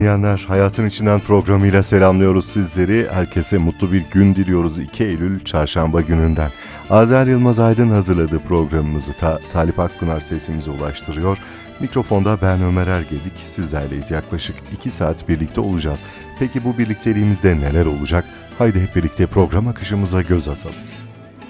Dinleyenler, Hayatın İçinden programıyla selamlıyoruz sizleri. Herkese mutlu bir gün diliyoruz 2 Eylül Çarşamba gününden. Azer Yılmaz Aydın hazırladığı programımızı Talip Akpınar sesimize ulaştırıyor. Mikrofonda ben Ömer Ergedik, sizlerleyiz. Yaklaşık 2 saat birlikte olacağız. Peki bu birlikteliğimizde neler olacak? Haydi hep birlikte program akışımıza göz atalım.